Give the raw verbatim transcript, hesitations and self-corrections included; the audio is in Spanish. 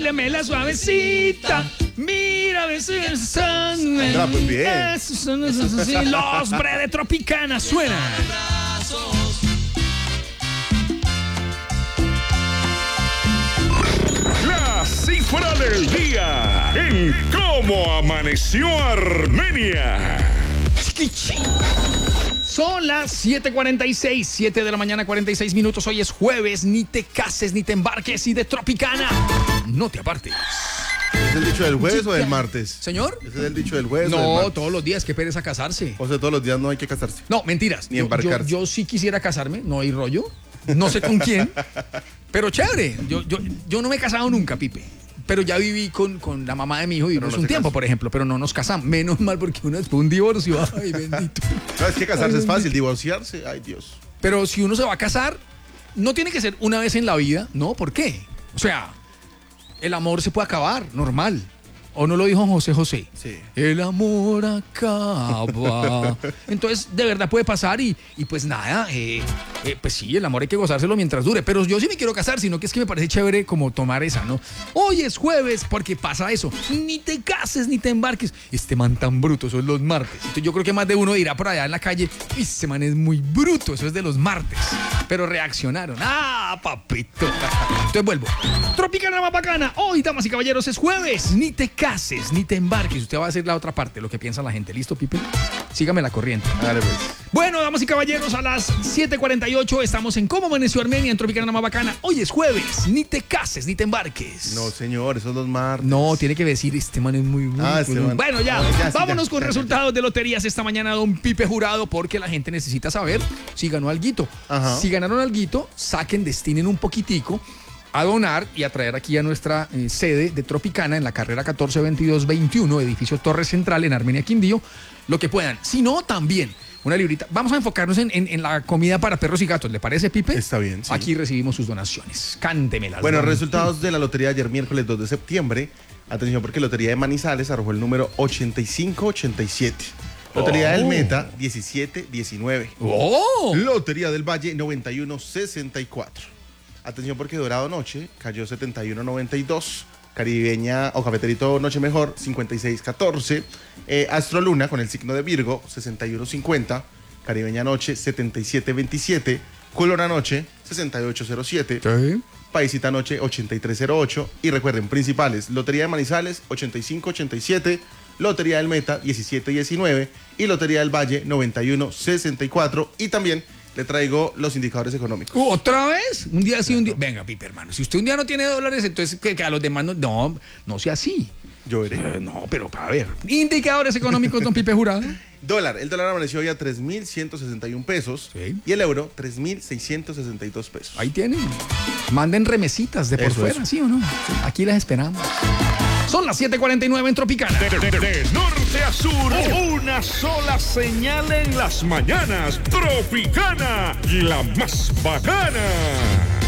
míramela suavecita. Mírame, son. Andra, pues bien. Los Bre de Tropicana suenan. La cifra del día en Cómo Amaneció Armenia. Son las siete cuarenta y seis, siete de la mañana, cuarenta y seis minutos. Hoy es jueves, ni te cases ni te embarques, y de Tropicana no te apartes. ¿Es el dicho del jueves o del martes? ¿Señor? ¿Ese es el dicho del jueves o del No, martes? todos los días, qué pereza casarse. O sea, todos los días no hay que casarse. No, mentiras. Ni Yo- embarcarse. Yo, yo sí quisiera casarme, no hay rollo. No sé con quién, pero chévere. Yo, yo, yo no me he casado nunca, Pipe. Pero ya viví con, con la mamá de mi hijo, vivimos no un se tiempo, casó. por ejemplo, pero no nos casamos. Menos mal porque uno después un divorcio. Ay, bendito. No, es que casarse Ay, es fácil, divorciarse, ay Dios. Pero si uno se va a casar, no tiene que ser una vez en la vida, ¿no? ¿Por qué? O sea, el amor se puede acabar, normal. ¿O no lo dijo José José? Sí. El amor acaba. Entonces, de verdad puede pasar y, y pues nada, eh, eh, pues sí, el amor hay que gozárselo mientras dure. Pero yo sí me quiero casar, sino que es que me parece chévere como tomar esa, ¿no? Hoy es jueves porque pasa eso. Ni te cases ni te embarques. Este man tan bruto, son los martes. Entonces, yo creo que más de uno dirá por allá en la calle, este man es muy bruto, eso es de los martes. Pero reaccionaron. ¡Ah, papito! Entonces vuelvo. Tropicana más bacana. Hoy, damas y caballeros, es jueves. Ni te cases, ni te embarques. Usted va a hacer la otra parte, lo que piensa la gente. ¿Listo, Pipe? Sígame la corriente. Dale, pues. Bueno, damas y caballeros, a las siete cuarenta y ocho estamos en Cómo Amaneció Armenia, en Tropicana más bacana. Hoy es jueves. Ni te cases, ni te embarques. No, señor, esos dos martes. No, tiene que decir, este man es muy bruto. Ah, este man. Bueno, ya, Bueno, ya, sí, vámonos ya, con ya, resultados de loterías esta mañana, don Pipe Jurado, porque la gente necesita saber si ganó alguito. Ajá. Si ganaron alguito, saquen, destinen un poquitico a donar y a traer aquí a nuestra eh, sede de Tropicana en la carrera catorce veintidós veintiuno, edificio Torre Central en Armenia, Quindío, lo que puedan. Si no, también una librita. Vamos a enfocarnos en, en, en la comida para perros y gatos. ¿Le parece, Pipe? Está bien, sí. Aquí recibimos sus donaciones. Cántemelas. Bueno, don resultados de la lotería de ayer miércoles dos de septiembre. Atención porque Lotería de Manizales arrojó el número ochenta y cinco ochenta y siete. Lotería Oh. del Meta diecisiete diecinueve. ¡Oh! Lotería del Valle noventa y uno sesenta y cuatro. Atención porque Dorado Noche cayó setenta y uno noventa y dos. Caribeña o Cafeterito Noche Mejor cincuenta y seis catorce. Eh, Astro Luna con el signo de Virgo sesenta y uno cincuenta. Caribeña Noche setenta y siete veintisiete. Color Noche sesenta y ocho cero siete. Sí. Paisita Noche ochenta y tres cero ocho. Y recuerden, principales, Lotería de Manizales ochenta y cinco ochenta y siete, Lotería del Meta diecisiete diecinueve y Lotería del Valle noventa y uno sesenta y cuatro. Y también le traigo los indicadores económicos. ¿Otra vez? Un día sí, un día. Venga, Pipe, hermano. Si usted un día no tiene dólares, entonces que, que a los demás no. No, no sea así. Yo veré. Eh, no, pero a ver. Indicadores económicos, don Pipe Jurado. Dólar, el dólar amaneció hoy a tres mil ciento sesenta y uno pesos. Sí. Y el euro, tres mil seiscientos sesenta y dos pesos. Ahí tienen. Manden remesitas de por Eso, fuera, eso. ¿sí o no? Aquí las esperamos. Son las siete cuarenta y nueve en Tropicana. De, de- de- de norte a sur, una sola señal en las mañanas. Tropicana, la más bacana.